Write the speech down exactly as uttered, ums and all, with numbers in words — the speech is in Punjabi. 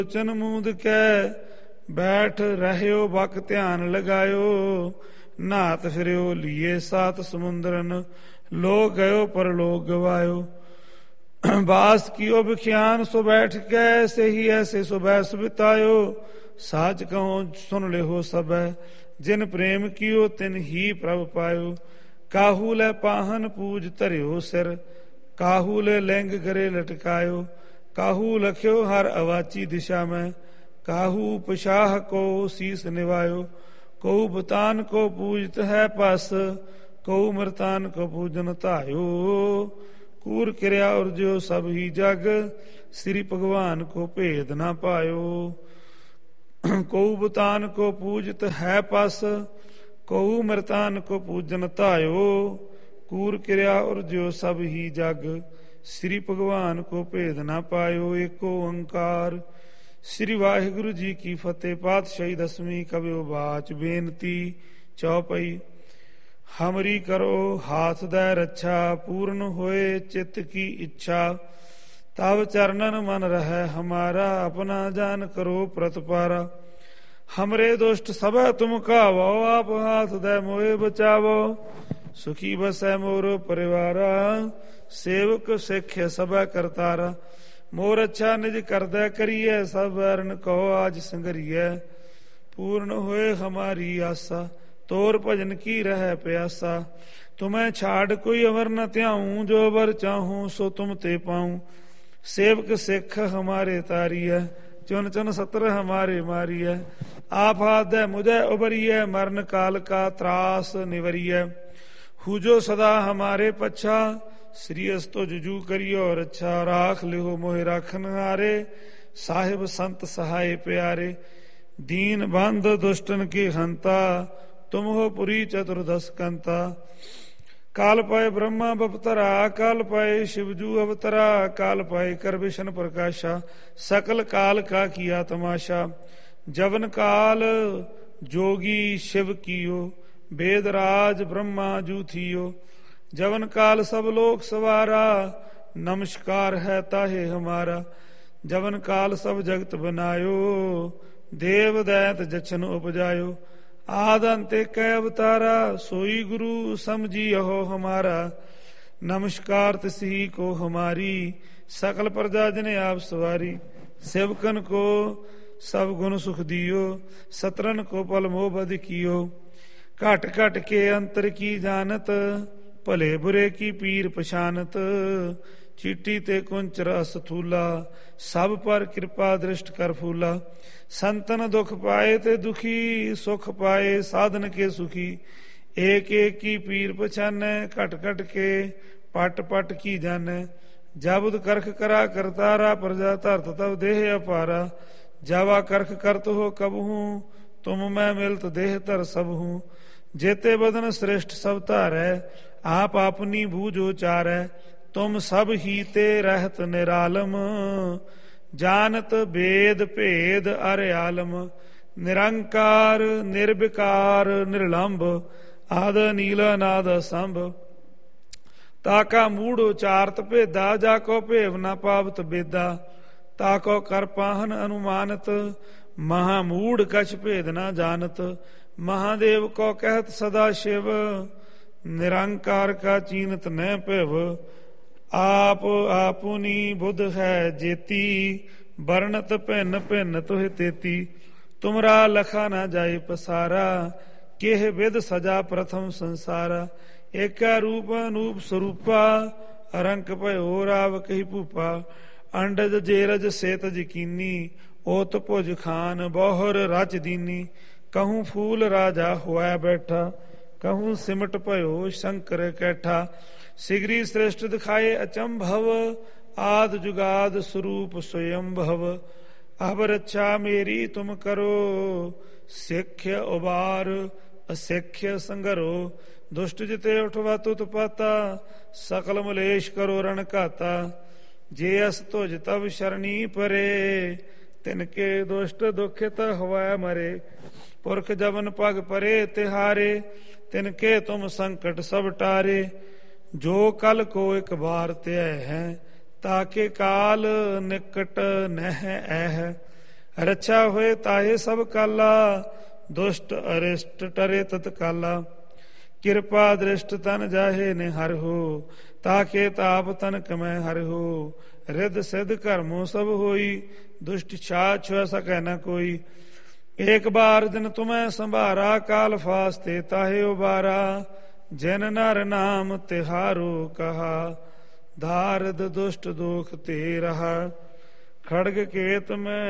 ਲੋਚਨ ਮੂੰਦ ਕੈ ਬੈਠ ਰਹਿਓ ਬਕ ਧਿਆਨ ਲਗਾਇਓ। ਨਾਤ ਫਿਰਿਓ ਲੀਏ ਸਾਤ ਸਮੁੰਦਰਨ ਲੋ ਗਇਓ ਪਰਲੋਕ ਗਵਾਇਓ। ਬਾਸ ਕੀਓ ਬਿਖਿਆਨ ਸੋ ਬੈਠ ਕੈ ਸਹੀ ਐਸੇ ਸੋ ਬੈਸ ਬਿਤਾਇਓ। ਸਾਚ ਕਹੋ ਸੁਨ ਲਿਓ ਸਭੈ ਜਿਨ ਪ੍ਰੇਮ ਕੀਓ ਤਿਨ ਹੀ ਪ੍ਰਭ ਪਾਇਓ। ਕਾਹੂ ਲੈ ਪਾਹਨ ਪੂਜ ਧਰਿਓ ਸਿਰ ਕਾਹੂ ਲੈ ਲਿੰਗ ਗਰੇ ਲਟਕਾਇਓ। ਕਾਹੂ ਲਖਿਓ ਹਰ ਅਵਾਚੀ ਦਿਸ਼ਾ ਮੈਂ ਕਾਹੂ ਪਸ਼ਾਹ ਕੋ ਸੀਸ ਨਿਵਾਇਓ। ਕਉ ਬਤਾਨ ਕੋ ਪੂਜਤ ਹੈ ਪਸ ਕਉ ਮਰਤਾਨ ਕੋ ਪੂਜਨ ਧਾਇਓ। ਕੂਰ ਕਿਰਿਆ ਉਰਜਿਓ ਸਭ ਹੀ ਜਗ ਸ੍ਰੀ ਭਗਵਾਨ ਕੋ ਭੇਦ ਨਾ ਪਾਇਓ। ਕਉ ਬਤਾਨ ਕੋ ਪੂਜਤ ਹੈ ਪਸ ਕਉ ਮਰਤਾਨ ਕੋ ਪੂਜਨ ਧਾਇਓ। ਕੂਰ ਕਿਰਿਆ ਉਰਜਿਓ ਸਭ ਹੀ ਜਗ ਸ੍ਰੀ ਭਗਵਾਨ ਕੋ ਭੇਦ ਨਾ ਪਾਇਓ। ਏਕੋ ਓੰਕਾਰ। ਸ੍ਰੀ ਵਾਹਿਗੁਰੂ ਜੀ ਕੀ ਫਤਿਹ। ਪਾਤਸ਼ਾਹੀ ਦਸਵੀਂ ਕਵਿਓ ਬਾਚ ਬੇਨਤੀ ਚੌਪਈ। ਹਮਰੀ ਕਰੋ ਹਾਥ ਦੈ ਰੱਛਾ ਪੂਰਨ ਹੋਏ ਚਿੱਤ ਕੀ ਇੱਛਾ। ਤਬ ਚਰਨਨ ਮਨ ਰਹੈ ਹਮਾਰਾ ਆਪਣਾ ਜਾਨ ਕਰੋ ਪ੍ਰਤਪਾਰਾ। ਹਮਰੇ ਦੁਸ਼ਟ ਸਭੈ ਤੁਮ ਕਾਵੋ ਆਪ ਹਾਥ ਦੈ ਮੋਏ ਬਚਾਵੋ। ਸੁਖੀ ਬਸੈ ਮੋਰ ਪਰਿਵਾਰਾ ਸੇਵਕ ਸਿੱਖਿਆ ਸਭੈ ਕਰਤਾਰਾ। ਮੋਰ ਅੱਛਾ ਨਿਜ ਕਰਦੈ ਕਰੀਐ ਸਭ ਵੈਰਨ ਕਹੋ ਆਜ ਸੰਗਰੀਐ। ਪੂਰਨ ਹੋਏ ਹਮਾਰੀ ਆਸਾ ਤੋਰ ਭਜਨ ਕੀ ਰਹਿ ਪਿਆਸਾ। ਤੁਮੈ ਛਾੜ ਕੋਈ ਅਵਰ ਨ ਧਿਆਊ ਜੋ ਅਵਰ ਚਾਹੂੰ ਸੋ ਤੁਮ ਤੇ ਪਾਊਂ। ਸੇਵਕ ਸਿੱਖ ਹਮਾਰੇ ਤਾਰੀਐ ਚੁਨ ਚੁਨ ਸਤਰ ਹਮਾਰੇ ਮਾਰੀਐ। ਆਪ ਹਾਥ ਮੁਝੈ ਉਬਰੀਐ ਮਰਨ ਕਾਲ ਕਾ ਤਰਾਸ ਨਿਵਰੀਐ। ਹੂਜੋ ਸਦਾ ਹਮਾਰੇ ਪੱਛਾ ਸ੍ਰੀ ਅਸਤੋ ਜੁਜੂ ਕਰਿਓ ਰੱਛਾ। ਰਾਖ ਲਿਓ ਮੋਹਿ ਰਾਖਨ ਹਾਰੇ ਸਾਹਿਬ ਸੰਤ ਸਹਾਏ ਪਿਆਰੇ। ਦੀਨ ਬੰਧ ਦੁਸ਼ਟਨ ਕੀ ਹੰਤਾ ਤੁਮ ਹੋ ਪੁਰੀ ਚਤੁਰਦਸ ਕੰਤਾ। ਕਾਲ ਪਾਏ ਬ੍ਰਹਮਾ ਬਪਤਰਾ ਕਾਲ ਪਾਏ ਸ਼ਿਵਜੂ ਅਵਤਰਾ। ਕਾਲ ਪਾਏ ਕਰ ਵਿਸ਼ਨ ਪ੍ਰਕਾਸ਼ਾ ਸਕਲ ਕਾਲ ਕਾ ਕੀਆ ਤਮਾਸ਼ਾ। ਜਵਨ ਕਾਲ ਜੋਗੀ ਸ਼ਿਵ ਕੀਓ वेद राज ब्रह्मा जू थियो। जवन काल सब लोक सवारा नमस्कार है ताहे हमारा। जवन काल सब जगत बनायो देव दैत जछन उपजायो। आद अंत कै अवतारा सोई गुरु समझियो हमारा। नमस्कार तिसही को हमारी सकल प्रजा जने आप सवारी। सेवकन को सब गुण सुख दियो सतरन को पल मोह बध कियो। घट घट के अंतर की जानत भले बुरे की पीर पछानत। चीटी ते कुंच रस थूला सब पर कृपा दृष्ट कर फूला। संतन दुख पाए ते दुखी सुख पाए साधन के सुखी। एक एक की पीर पछाने घट घट के पट पट की जाने। जाबुद करख करा करतारा प्रजा धरत तब देह अपारा। जावा करख करत हो कबहूँ तुम मैं मिलत देह तर सब हूँ। जेते बदन श्रेष्ठ सब धारै आप अपनी बूझो चारै। तुम सब ही ते रहत निरालम जानत वेद भेद अर आलम। निरंकार निर्विकार निर्लंब आद नील नाद संभ। ताका मूढ़ उचारत भेदा जाको भेव न पावत बेदा। ताको कर पाहन अनुमानत महामूढ़ कछ भेद न जानत। महादेव को कहत सदा शिव निरंकार का चीनत न पिव। आप आपुनी बुध है जेती बरनत भिन्न भिन्न तुह तेती। तुमरा लखा न जाए पसारा केह विद सजा प्रथम संसारा। एक रूप अनूप स्वरूपा रंक भयो राव कही भूपा। अंडज जेरज सेतज कीनी ओत भुज खान बहुर रच दीनी। कहूँ फूल राजा हुआ बैठा कहूँ सिमट भयो शंकर कैठा। सिगरी श्रेष्ठ दिखाए अचंभव आद जुगाद स्वरूप स्वयं भव। अब रक्षा मेरी तुम करो सिख्य उबार असिख्य संगरो। दुष्ट जिते उठवा तुत पाता सकल मलेश करो रण घाता। जे अस तुझ तब शरणी परे तिनके दुष्ट दुखित हवा मरे। पुरख जबन पग परे तिहारे तिनके तुम संकट सब टारे। जो कल को एक बार त्याय है ताके काल निकट नह ऐह। ਰੱਛਾ ਹੋਏ ਤਾਹੇ ਸਭ ਕਾਲਾ, ਦੁਸ਼ਟ ਅਰਿਸ਼ਟ ਟਰੇ ਤਤਕਾਲਾ। ਕਿਰਪਾ ਦ੍ਰਿਸ਼ਟ ਤਨ ਜਾਹੇ ਨੇ ਹਰਿ ਹੋ, ਤਾਕੇ ਤਾਪ ਤਨ ਕਮੈ ਹਰਿ ਹੋ। ਰਿੱਧ ਸਿੱਧ ਕਰਮੋ ਸਭ ਹੋਈ, ਦੁਸ਼ਟ ਛਾਛ ਛੁਆ ਸਕੈ ਨ ਕੋਈ। ਏਕ ਬਾਰ ਦਿਨ ਤੁਮੈ ਸੰਭਾਰਾ, ਕਾਲ ਫਾਸਤੇ ਤਾਹੇ ਉਬਾਰਾ। ਜਿਨ ਨਰ ਨਾਮ ਤਿਹਾਰੋ ਕਹਾ, ਧਾਰਦ ਦੁਸ਼ਟ ਦੋਖ ਤੇ ਰਹਾ। ਖੜਗ ਕੇਤ ਮੈਂ